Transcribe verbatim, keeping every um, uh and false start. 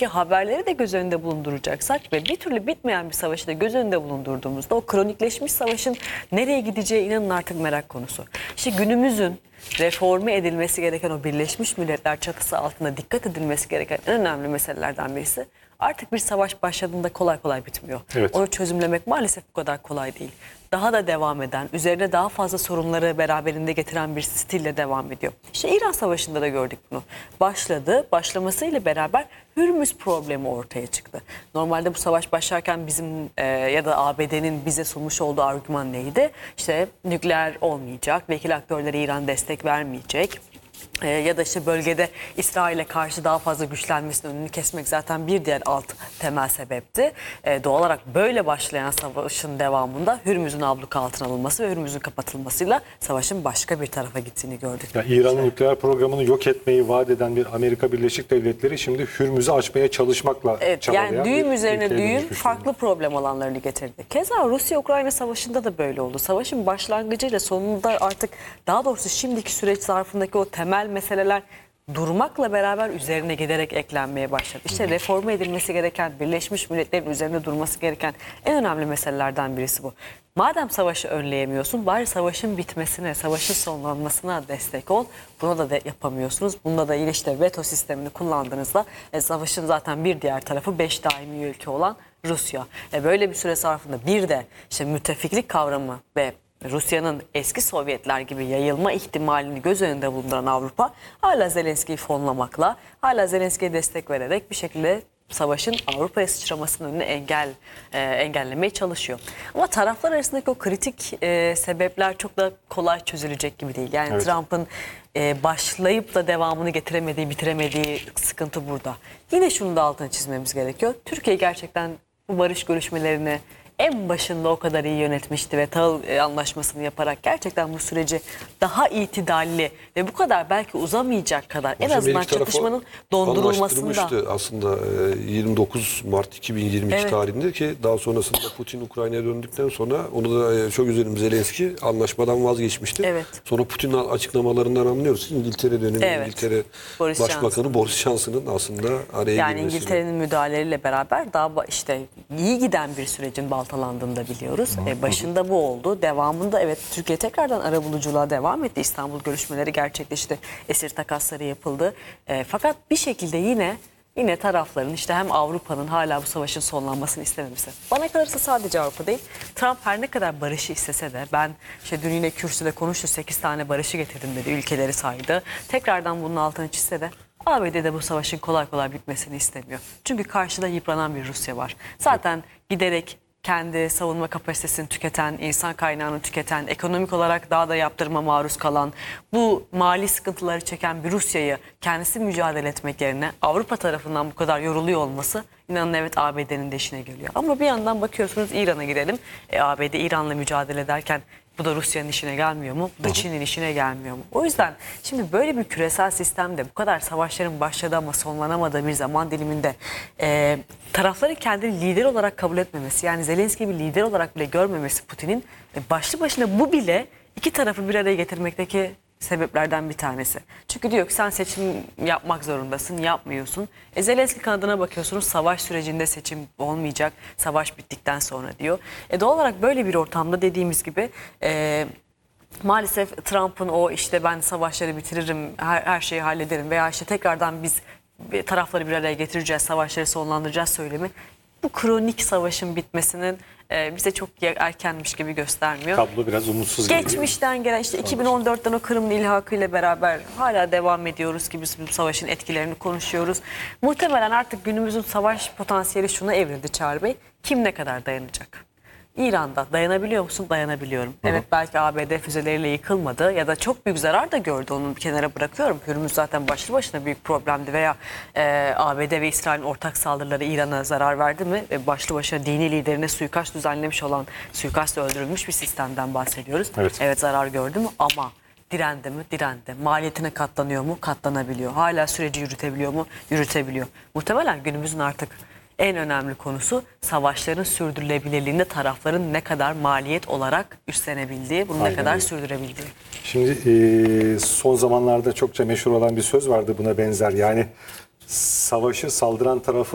dışındaki haberleri de göz önünde bulunduracaksak ve bir türlü bitmeyen bir savaşı da göz önünde bulundurduğumuzda o kronikleşmiş savaşın nereye gideceği inanın artık merak konusu. İşte günümüzün reforme edilmesi gereken o Birleşmiş Milletler çatısı altında dikkat edilmesi gereken en önemli meselelerden birisi artık bir savaş başladığında kolay kolay bitmiyor. Evet. Onu çözümlemek maalesef bu kadar kolay değil. Daha da devam eden, üzerine daha fazla sorunları beraberinde getiren bir stille devam ediyor. İşte İran Savaşı'nda da gördük bunu. Başladı, başlamasıyla beraber Hürmüz problemi ortaya çıktı. Normalde bu savaş başlarken bizim e, ya da A B D'nin bize sunmuş olduğu argüman neydi? İşte nükleer olmayacak, vekil aktörlere İran destek vermeyecek. Ee, ya da işte bölgede İsrail'e karşı daha fazla güçlenmesinin önünü kesmek zaten bir diğer alt temel sebepti. Ee, doğal olarak böyle başlayan savaşın devamında Hürmüz'ün abluka altına alınması ve Hürmüz'ün kapatılmasıyla savaşın başka bir tarafa gittiğini gördük. Yani İran'ın nükleer programını yok etmeyi vaat eden bir Amerika Birleşik Devletleri şimdi Hürmüz'ü açmaya çalışmakla evet, çabalayan yani düğüm bir üzerine ülkeye düğüm dönüşmüş farklı durumda. problem alanlarını getirdi. Keza Rusya-Ukrayna Savaşı'nda da böyle oldu. Savaşın başlangıcıyla sonunda artık daha doğrusu şimdiki süreç zarfındaki o temel meseleler durmakla beraber üzerine giderek eklenmeye başladı. İşte reforme edilmesi gereken, Birleşmiş Milletler'in üzerinde durması gereken en önemli meselelerden birisi bu. Madem savaşı önleyemiyorsun, bari savaşın bitmesine, savaşın sonlanmasına destek ol. Buna da de yapamıyorsunuz. Bunda da yine işte veto sistemini kullandığınızda e, savaşın zaten bir diğer tarafı beş daimi ülke olan Rusya. E, böyle bir süre zarfında bir de işte müttefiklik kavramı ve Rusya'nın eski Sovyetler gibi yayılma ihtimalini göz önünde bulunduran Avrupa hala Zelenski'yi fonlamakla, hala Zelenski'ye destek vererek bir şekilde savaşın Avrupa'ya sıçramasının önünü engel, e, engellemeye çalışıyor. Ama taraflar arasındaki o kritik e, sebepler çok da kolay çözülecek gibi değil. Yani evet. Trump'ın e, başlayıp da devamını getiremediği, bitiremediği sıkıntı burada. Yine şunu da altını çizmemiz gerekiyor. Türkiye gerçekten bu barış görüşmelerini en başında o kadar iyi yönetmişti ve tahıl anlaşmasını yaparak gerçekten bu süreci daha itidalli ve bu kadar belki uzamayacak kadar en azından çatışmanın dondurulmasında. Aslında yirmi dokuz Mart iki bin yirmi iki evet. tarihinde ki daha sonrasında Putin Ukrayna'ya döndükten sonra onu da çok üzüldüm, Zelenski anlaşmadan vazgeçmişti. Evet. Sonra Putin'in açıklamalarından anlıyoruz. İngiltere dönemi, evet. İngiltere Boris Başbakanı Johnson. Boris Johnson'ın aslında araya yani girmesi. İngiltere'nin müdahaleleriyle beraber daha işte iyi giden bir sürecin baltalandığını da biliyoruz. Ee, başında bu oldu. Devamında evet Türkiye tekrardan arabuluculuğa devam etti. İstanbul görüşmeleri gerçekleşti. Esir takasları yapıldı. Ee, fakat bir şekilde yine yine tarafların işte hem Avrupa'nın hala bu savaşın sonlanmasını istememesi. Bana kalırsa sadece Avrupa değil. Trump her ne kadar barışı istese de ben işte dün yine kürsüde konuştu sekiz tane barışı getirdim dedi. Ülkeleri saydı. Tekrardan bunun altını çizse de A B D'de bu savaşın kolay kolay bitmesini istemiyor. Çünkü karşıda yıpranan bir Rusya var. Zaten giderek kendi savunma kapasitesini tüketen, insan kaynağını tüketen, ekonomik olarak daha da yaptırıma maruz kalan, bu mali sıkıntıları çeken bir Rusya'yı kendisi mücadele etmek yerine Avrupa tarafından bu kadar yoruluyor olması inanın evet A B D'nin de işine geliyor. Ama bir yandan bakıyorsunuz İran'a gidelim. E, A B D İran'la mücadele ederken bu da Rusya'nın işine gelmiyor mu? Bu da Çin'in işine gelmiyor mu? O yüzden şimdi böyle bir küresel sistemde bu kadar savaşların başladığı ama sonlanamadığı bir zaman diliminde e, tarafların kendini lider olarak kabul etmemesi, yani Zelenski'yi bir lider olarak bile görmemesi Putin'in e, başlı başına bu bile iki tarafı bir araya getirmekteki sebeplerden bir tanesi. Çünkü diyor ki sen seçim yapmak zorundasın, yapmıyorsun. E Zelenski kanadına bakıyorsunuz, savaş sürecinde seçim olmayacak, savaş bittikten sonra diyor. E doğal olarak böyle bir ortamda dediğimiz gibi e, maalesef Trump'ın o işte ben savaşları bitiririm, her, her şeyi hallederim veya işte tekrardan biz tarafları bir araya getireceğiz, savaşları sonlandıracağız söylemi bu kronik savaşın bitmesinin e, bize çok erkenmiş gibi göstermiyor. Tablo biraz umutsuz geliyor. Geçmişten gelen işte iki bin on dörtten o Kırım'ın ilhakıyla beraber hala devam ediyoruz gibi bu savaşın etkilerini konuşuyoruz. Muhtemelen artık günümüzün savaş potansiyeli şuna evrildi Çağrı Bey. Kim ne kadar dayanacak? İran'da dayanabiliyor musun? Dayanabiliyorum. Hı hı. Evet belki A B D füzeleriyle yıkılmadı ya da çok büyük zarar da gördü. Onu bir kenara bırakıyorum. Hürmüz zaten başlı başına büyük problemdi veya e, A B D ve İsrail'in ortak saldırıları İran'a zarar verdi mi? E, başlı başına dini liderine suikast düzenlemiş olan, suikastla öldürülmüş bir sistemden bahsediyoruz. Evet, evet zarar gördü mü ama direndi mi? Direndi. Maliyetine katlanıyor mu? Katlanabiliyor. Hala süreci yürütebiliyor mu? Yürütebiliyor. Muhtemelen günümüzün artık en önemli konusu savaşların sürdürülebilirliğinde tarafların ne kadar maliyet olarak üstlenebildiği, bunu Aynen. ne kadar sürdürebildiği. Şimdi e, son zamanlarda çokça meşhur olan bir söz vardı buna benzer. Yani savaşı saldıran tarafı